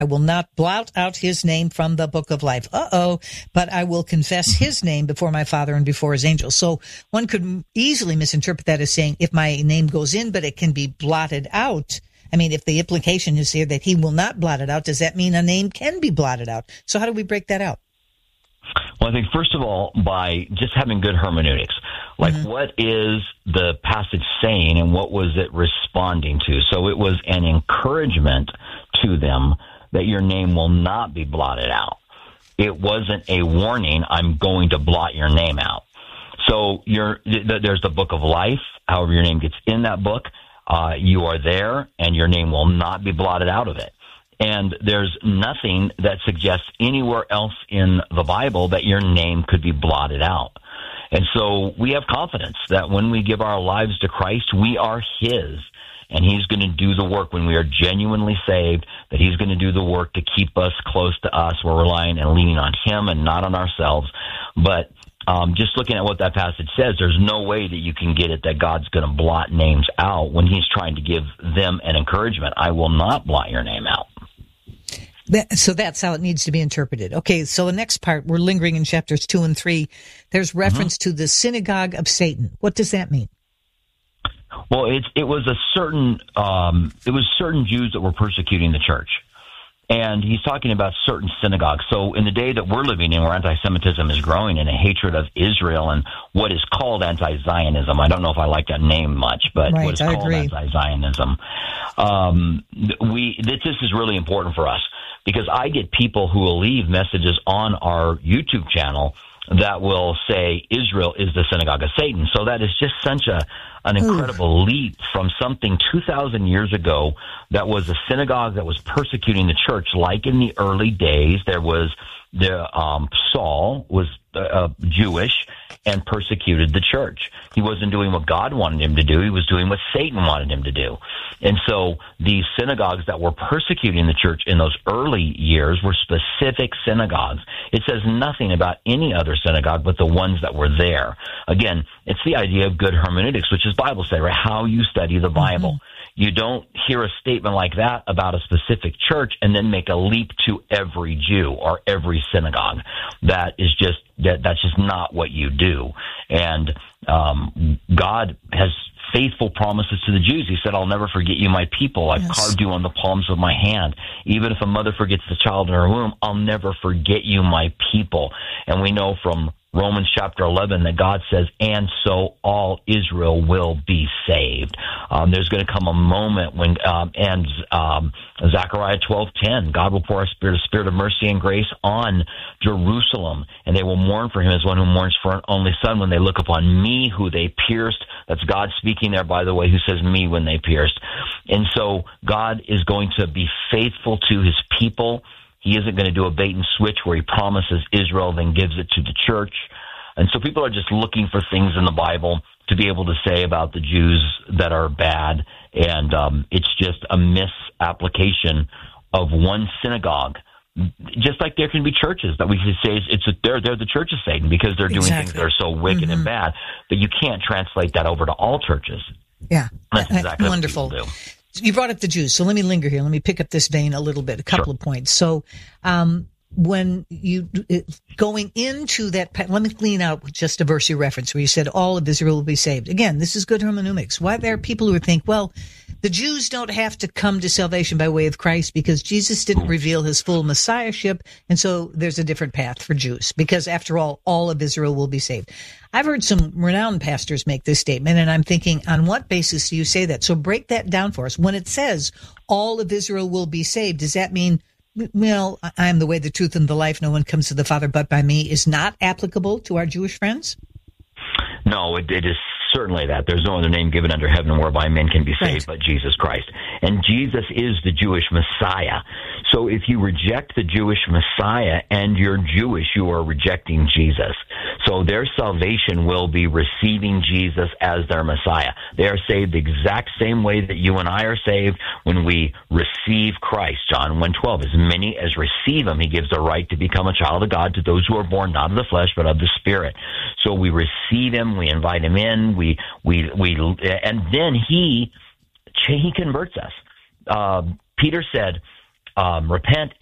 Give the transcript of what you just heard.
I will not blot out his name from the book of life. But I will confess his name before my Father and before his angels. So one could easily misinterpret that as saying if my name goes in, but it can be blotted out. I mean, if the implication is here that he will not blot it out, does that mean a name can be blotted out? So how do we break that out? Well, I think, first of all, by just having good hermeneutics, like what is the passage saying and what was it responding to? So it was an encouragement to them that your name will not be blotted out. It wasn't a warning, I'm going to blot your name out. So there's the book of life. However, your name gets in that book. You are there, and your name will not be blotted out of it. And there's nothing that suggests anywhere else in the Bible that your name could be blotted out. And so we have confidence that when we give our lives to Christ, we are His. And He's going to do the work when we are genuinely saved, that He's going to do the work to keep us close to us. We're relying and leaning on Him and not on ourselves. But just looking at what that passage says, there's no way that you can get it that God's going to blot names out when He's trying to give them an encouragement. I will not blot your name out. So that's how it needs to be interpreted. Okay, so the next part, we're lingering in chapters 2 and 3. There's reference to the synagogue of Satan. What does that mean? Well, it was certain Jews that were persecuting the church. And he's talking about certain synagogues. So in the day that we're living in, where anti-Semitism is growing and a hatred of Israel and what is called anti-Zionism, I don't know if I like that name much, but right, what is called anti-Zionism, this is really important for us, because I get people who will leave messages on our YouTube channel that will say Israel is the synagogue of Satan. So that is just such an incredible leap from something 2,000 years ago that was a synagogue that was persecuting the church. Like in the early days, there was Saul was Jewish and persecuted the church. He wasn't doing what God wanted him to do. He was doing what Satan wanted him to do. And so these synagogues that were persecuting the church in those early years were specific synagogues. It says nothing about any other synagogue but the ones that were there. Again, it's the idea of good hermeneutics, which is Bible study, right? How you study the Bible. You don't hear a statement like that about a specific church and then make a leap to every Jew or every synagogue. That's just not what you do. And God has faithful promises to the Jews. He said, I'll never forget you, my people. I've carved you on the palms of my hand. Even if a mother forgets the child in her womb, I'll never forget you, my people. And we know from Romans chapter 11 that God says, and so all Israel will be saved. There's going to come a moment when, Zechariah 12:10, God will pour a spirit of mercy and grace on Jerusalem, and they will mourn for him as one who mourns for an only son when they look upon me who they pierced. That's God speaking there, by the way, who says me when they pierced. And so God is going to be faithful to his people. He isn't going to do a bait and switch where he promises Israel, then gives it to the church. And so people are just looking for things in the Bible to be able to say about the Jews that are bad. And it's just a misapplication of one synagogue. Just like there can be churches that we can say they're the church of Satan because they're doing things that are so wicked and bad. But you can't translate that over to all churches. Yeah. That's exactly wonderful. What people do. You brought up the Jews, so let me linger here. Let me pick up this vein a little bit, a couple of points. So, when you going into that, let me clean out just a verse you referenced where you said all of Israel will be saved. Again, this is good hermeneutics. Why there are people who would think, well, the Jews don't have to come to salvation by way of Christ because Jesus didn't reveal his full messiahship, and so there's a different path for Jews because, after all of Israel will be saved. I've heard some renowned pastors make this statement, and I'm thinking, on what basis do you say that? So break that down for us. When it says all of Israel will be saved, does that mean, well, I am the way, the truth, and the life, no one comes to the Father but by me, is not applicable to our Jewish friends? No, it is certainly that. There's no other name given under heaven whereby men can be saved but Jesus Christ. And Jesus is the Jewish Messiah. So if you reject the Jewish Messiah and you're Jewish, you are rejecting Jesus. So their salvation will be receiving Jesus as their Messiah. They are saved the exact same way that you and I are saved when we receive Christ. John 1:12, as many as receive him, he gives the right to become a child of God to those who are born not of the flesh but of the Spirit. So we receive him, we invite him in, and then he converts us. Peter said, repent